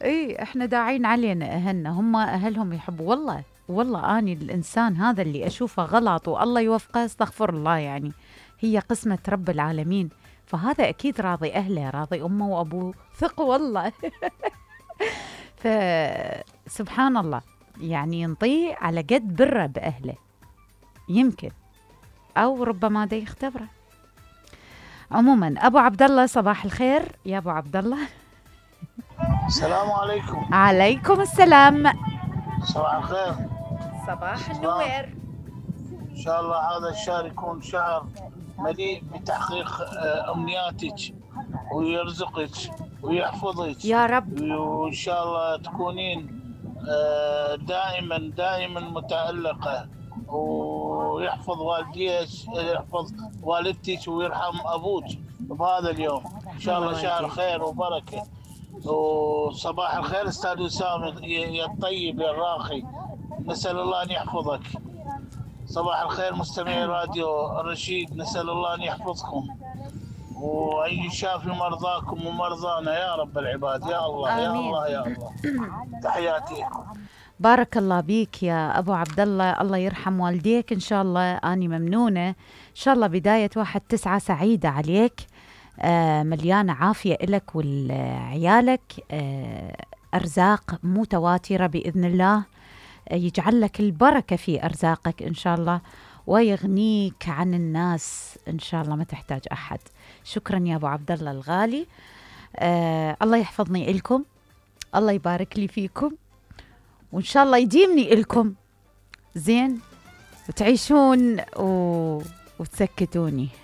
اي احنا داعين علينا اهلنا، هم اهلهم يحبوا. والله والله اني الانسان هذا اللي اشوفه غلط والله يوفقه استغفر الله يعني، هي قسمة رب العالمين. فهذا اكيد راضي اهله، راضي امه وابوه، ثق والله. فسبحان الله، يعني ينطيه على قد بره باهله، يمكن او ربما ده يختبره. عموما ابو عبد الله صباح الخير يا ابو عبد الله. السلام عليكم. عليكم السلام. صباح الخير. صباح شكرا. النوير. إن شاء الله هذا الشهر يكون شهر مليء بتحقيق أمنياتك، ويرزقك ويحفظك، يا رب. وإن شاء الله تكونين دائما دائما متألقة، ويحفظ والديك، يحفظ والدتك ويرحم أبوك بهذا اليوم. إن شاء الله الله شهر والديك. خير وبركة. وصباح الخير أستاذ أسامة، يا الطيب يا الراقي، نسأل الله أن يحفظك. صباح الخير مستمعي راديو الرشيد، نسأل الله أن يحفظكم وأن يشافي مرضاكم ومرضانا يا رب العباد. يا الله يا آمين. الله يا الله. تحياتي لكم. بارك الله بيك يا أبو عبد الله، الله يرحم والديك إن شاء الله. أني ممنونة إن شاء الله بداية 1/9 سعيدة عليك، مليانة عافية إلك ولعيالك، أرزاق متواترة بإذن الله، يجعل لك البركة في أرزاقك إن شاء الله، ويغنيك عن الناس إن شاء الله، ما تحتاج أحد. شكرا يا أبو عبد الله الغالي. الله يحفظني إلكم، الله يبارك لي فيكم، وإن شاء الله يديمني إلكم زين، وتعيشون وتسكتوني.